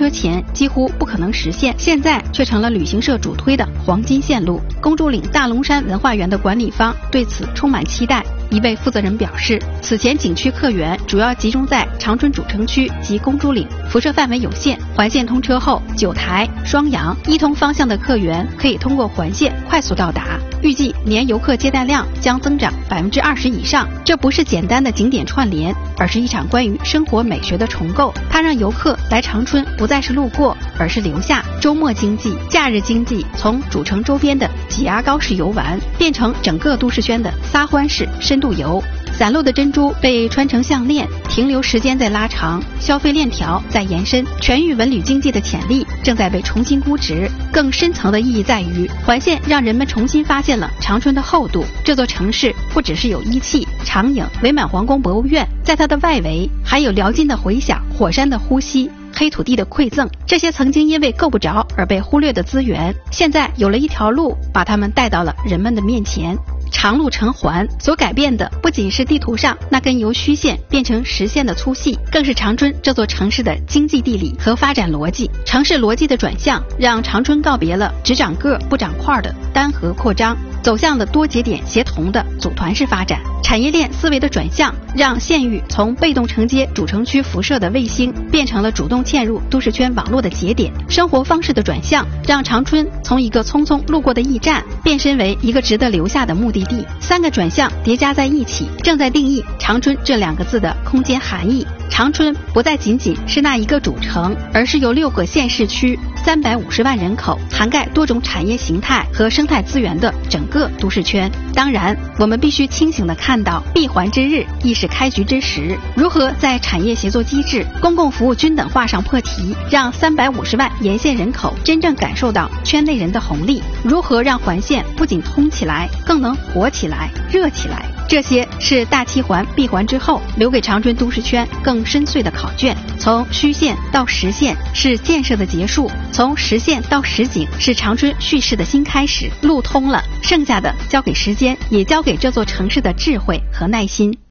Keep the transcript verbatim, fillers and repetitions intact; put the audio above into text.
车前几乎不可能实现，现在却成了旅行社主推的黄金线路。公主岭大龙山文化园的管理方对此充满期待。一位负责人表示，此前景区客源主要集中在长春主城区及公主岭，辐射范围有限。环线通车后，九台、双阳、伊通方向的客源可以通过环线快速到达。预计年游客接待量将增长百分之二十以上。这不是简单的景点串联，而是一场关于生活美学的重构。它让游客来长春不再是路过，而是留下。周末经济、假日经济从主城周边的挤牙膏式游玩，变成整个都市圈的撒欢式深度游。散落的珍珠被穿成项链，停留时间在拉长，消费链条在延伸，全域文旅经济的潜力正在被重新估值。更深层的意义在于，环线让人们重新发现了长春的厚度。这座城市不只是有一汽、长影、伪满皇宫博物院，在它的外围还有辽金的回响、火山的呼吸、黑土地的馈赠，这些曾经因为够不着而被忽略的资源，现在有了一条路把它们带到了人们的面前。长路成环所改变的不仅是地图上那根由虚线变成实线的粗细，更是长春这座城市的经济地理和发展逻辑。城市逻辑的转向让长春告别了只长个不长块的单核扩张，走向了多节点协同的组团式发展。产业链思维的转向让县域从被动承接主城区辐射的卫星变成了主动嵌入都市圈网络的节点。生活方式的转向让长春从一个匆匆路过的驿站变身为一个值得留下的目的地。三个转向叠加在一起，正在定义长春这两个字的空间含义。长春不再仅仅是那一个主城，而是由六个县市区、三百五十万人口，涵盖多种产业形态和生态资源的整个都市圈。当然，我们必须清醒地看到，闭环之日亦是开局之时。如何在产业协作机制、公共服务均等化上破题，让三百五十万沿线人口真正感受到圈内人的红利？如何让环线不仅通起来，更能活起来、热起来？这些是大七环闭环之后留给长春都市圈更深邃的考卷。从虚线到实线是建设的结束，从实线到实景是长春叙事的新开始。路通了，剩下的交给时间，也交给这座城市的智慧和耐心。